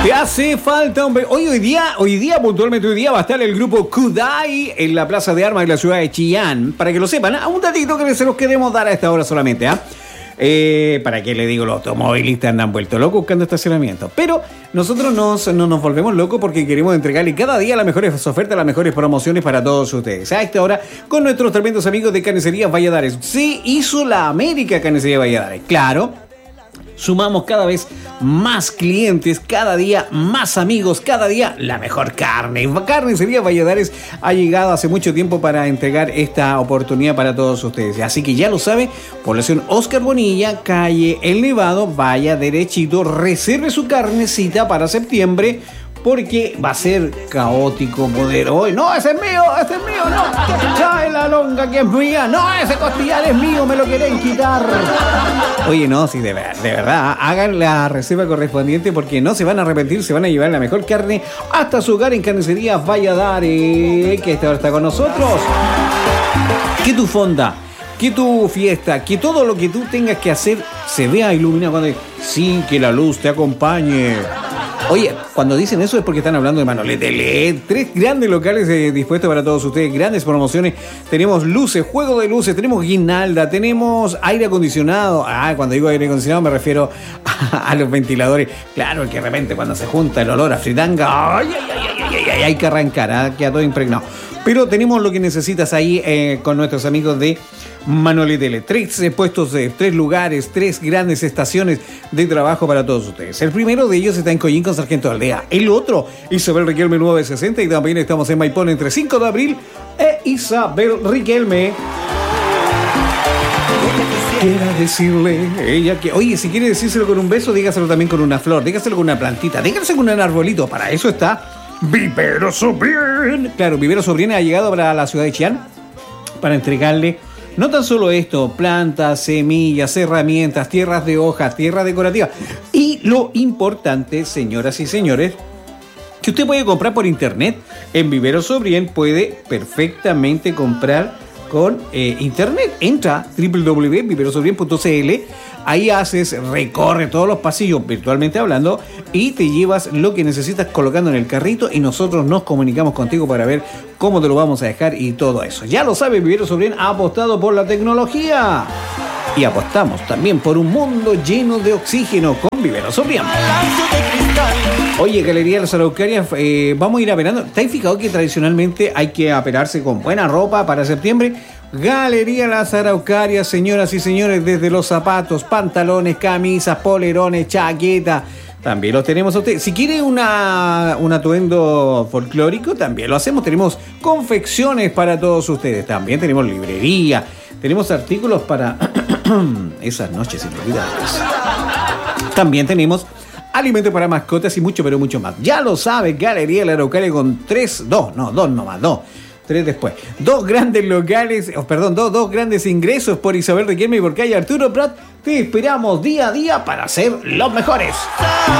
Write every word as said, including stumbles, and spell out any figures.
Te hace falta, hombre. Hoy, hoy día, hoy día, puntualmente hoy día, va a estar el grupo Kudai en la Plaza de Armas de la ciudad de Chillán. Para que lo sepan, ¿eh? Un datito que se los queremos dar a esta hora solamente, ¿eh? Eh, para que le digo, los automovilistas andan vueltos locos buscando estacionamiento. Pero nosotros nos, no nos volvemos locos porque queremos entregarle cada día las mejores ofertas, las mejores promociones para todos ustedes. A esta hora, con nuestros tremendos amigos de Carnicerías Valladares. Se hizo la América Carnicería Valladares. Claro. Sumamos cada vez más clientes, cada día más amigos, cada día la mejor carne. Carnicería Valladares ha llegado hace mucho tiempo para entregar esta oportunidad para todos ustedes. Así que ya lo sabe, población Oscar Bonilla, calle El Nevado, vaya derechito, reserve su carnecita para septiembre. Porque va a ser caótico poder hoy. No, ese es mío, ese es mío, no. Trae la longa que es mía. No, ese costillar es mío, me lo quieren quitar. Oye, no, sí, de, ver, de verdad, hagan la reserva correspondiente porque no se van a arrepentir, se van a llevar la mejor carne hasta su hogar en Carnicerías Valladares, que esta hora está con nosotros. Que tu fonda, que tu fiesta, que todo lo que tú tengas que hacer se vea iluminado. Cuando sí, que la luz te acompañe. Oye, cuando dicen eso es porque están hablando de Manolete L E D. Tres grandes locales eh, dispuestos para todos ustedes. Grandes promociones. Tenemos luces, juego de luces. Tenemos guirnalda. Tenemos aire acondicionado. Ah, cuando digo aire acondicionado me refiero a, a los ventiladores. Claro, que de repente cuando se junta el olor a fritanga. Ay, ay, ay, ay, ay, ay, hay que arrancar. ¿eh? Queda todo impregnado. Pero tenemos lo que necesitas ahí eh, con nuestros amigos de Manolete L E D. Tres eh, puestos de tres lugares, tres grandes estaciones de trabajo para todos ustedes. El primero de ellos está en Coyín con Sargento Aldea. El otro, Isabel Riquelme nueve sesenta. Y también estamos en Maipón entre cinco de abril e Isabel Riquelme. Quiera decirle ella que, oye, si quiere decírselo con un beso, dígaselo también con una flor, dígaselo con una plantita, dígaselo con un arbolito. Para eso está Vivero Sobrien. Claro, Vivero Sobrien ha llegado para la ciudad de Chillán para entregarle no tan solo esto, plantas, semillas, herramientas, tierras de hojas, tierra decorativa. Y lo importante, señoras y señores, que usted puede comprar por internet. En Vivero Sobrien puede perfectamente comprar con eh, internet. Entra a doble u doble u doble u punto vivero sobrien punto c l. Ahí haces, recorre todos los pasillos virtualmente hablando y te llevas lo que necesitas colocando en el carrito y nosotros nos comunicamos contigo para ver cómo te lo vamos a dejar y todo eso. Ya lo sabes, Vivero Sobrien ha apostado por la tecnología y apostamos también por un mundo lleno de oxígeno con Vivero Sobrien. Oye, Galería de las Araucarias, eh, vamos a ir aperando. ¿Te has fijado que tradicionalmente hay que aperarse con buena ropa para septiembre? Galería Las Araucarias, señoras y señores, desde los zapatos, pantalones, camisas, polerones, chaqueta, también los tenemos a usted. Si quiere una, un atuendo folclórico, también lo hacemos. Tenemos confecciones para todos ustedes, también tenemos librería, tenemos artículos para esas noches inolvidables. También tenemos alimentos para mascotas y mucho, pero mucho más. Ya lo sabe, Galería La Araucaria con tres, dos, no, dos nomás, dos. Tres después. Dos grandes locales, oh, perdón, dos, dos grandes ingresos por Isabel Riquelme y por calle Arturo Prat. Te esperamos día a día para ser los mejores.